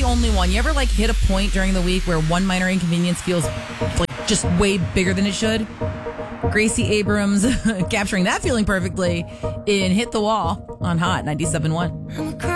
only one. You ever hit a point during the week where one minor inconvenience feels just way bigger than it should? Gracie Abrams capturing that feeling perfectly in Hit the Wall on Hot 97.1.